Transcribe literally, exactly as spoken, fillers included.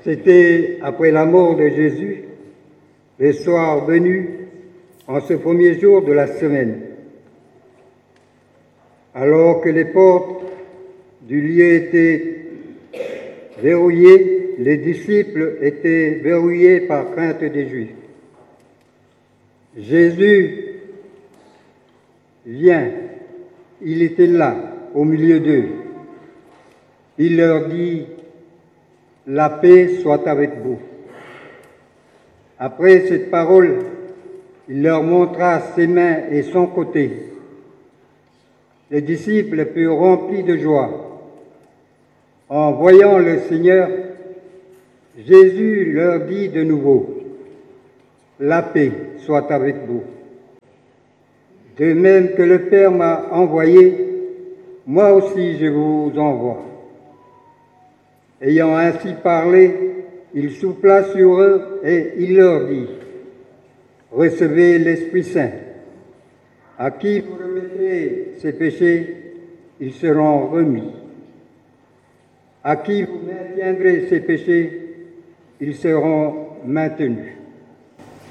C'était après la mort de Jésus, le soir venu, en ce premier jour de la semaine. Alors que les portes du lieu étaient verrouillées, les disciples étaient verrouillés par crainte des Juifs. Jésus vient, il était là, au milieu d'eux. Il leur dit, « La paix soit avec vous. » Après cette parole, il leur montra ses mains et son côté. Les disciples furent remplis de joie. En voyant le Seigneur, Jésus leur dit de nouveau, « La paix soit avec vous. » De même que le Père m'a envoyé, moi aussi je vous envoie. Ayant ainsi parlé, il souffla sur eux et il leur dit, « Recevez l'Esprit Saint. À qui vous remettrez ses péchés, ils seront remis. À qui vous maintiendrez ses péchés, ils seront maintenus. »